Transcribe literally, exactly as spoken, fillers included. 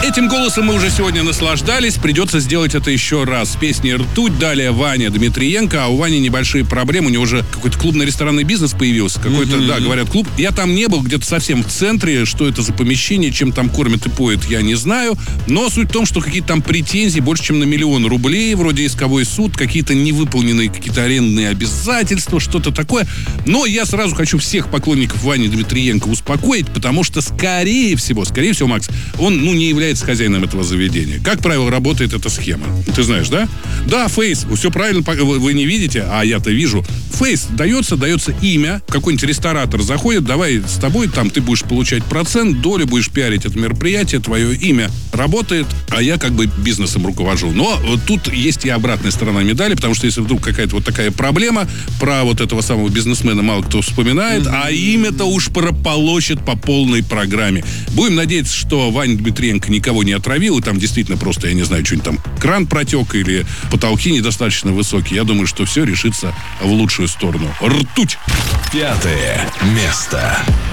Этим голосом мы уже сегодня наслаждались. Придется сделать это еще раз. С песней «Ртуть». Далее Ваня Дмитриенко. А у Вани небольшие проблемы. У него уже какой-то клубно-ресторанный бизнес появился. Какой-то, mm-hmm. да, говорят, клуб. Я там не был, где-то совсем в центре. Что это за помещение, чем там кормят и поят, я не знаю. Но суть в том, что какие-то там претензии больше, чем на миллион рублей. Вроде исковой суд, какие-то невыполненные какие-то арендные обязательства, что-то такое. Но я сразу хочу всех поклонников Вани Дмитриенко успокоить, потому что, скорее всего, скорее всего, Макс, он, ну, не является хозяином этого заведения. Как правило, работает эта схема. Ты знаешь, да? Да, Фейс, все правильно, вы не видите, а я-то вижу. Фейс дается, дается имя, какой-нибудь ресторатор заходит, давай с тобой, там ты будешь получать процент, долю, будешь пиарить это мероприятие, твое имя работает, а я как бы бизнесом руковожу. Но вот тут есть и обратная сторона медали, потому что если вдруг какая-то вот такая проблема, про вот этого самого бизнесмена мало кто вспоминает, mm-hmm. а имя-то уж прополощет по полной программе. Будем надеяться, что Ваня Дмитриенко никого не отравил, и там действительно просто, я не знаю, что-нибудь там, кран протек или потолки недостаточно высокие. Я думаю, что все решится в лучшую сторону. Ртуть! Пятое место.